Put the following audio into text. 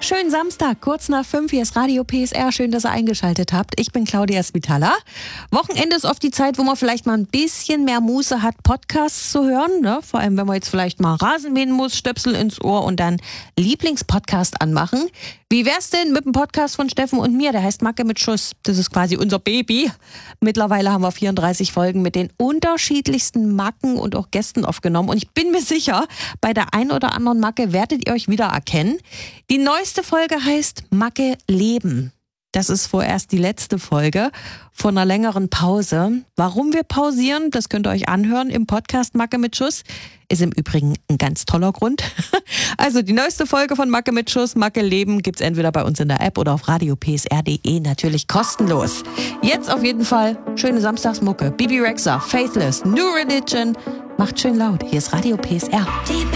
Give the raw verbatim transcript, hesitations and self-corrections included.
Schönen Samstag, kurz nach fünf, hier ist Radio P S R. Schön, dass ihr eingeschaltet habt. Ich bin Claudia Svitala. Wochenende ist oft die Zeit, wo man vielleicht mal ein bisschen mehr Muße hat, Podcasts zu hören. Ne? Vor allem, wenn man jetzt vielleicht mal Rasen mähen muss, Stöpsel ins Ohr und dann Lieblingspodcast anmachen. Wie wär's denn mit dem Podcast von Steffen und mir? Der heißt Macke mit Schuss. Das ist quasi unser Baby. Mittlerweile haben wir vierunddreißig Folgen mit den unterschiedlichsten Macken und auch Gästen aufgenommen. Und ich bin mir sicher, bei der ein oder anderen Macke werdet ihr euch wiedererkennen. Die neueste Folge heißt Macke Leben. Das ist vorerst die letzte Folge von einer längeren Pause. Warum wir pausieren, das könnt ihr euch anhören im Podcast Macke mit Schuss. Ist im Übrigen ein ganz toller Grund. Also die neueste Folge von Macke mit Schuss, Macke Leben, gibt's entweder bei uns in der App oder auf radio p s r punkt d e, natürlich kostenlos. Jetzt auf jeden Fall schöne Samstagsmucke. Bibi Rexha, Faithless, New Religion. Macht schön laut. Hier ist Radio P S R.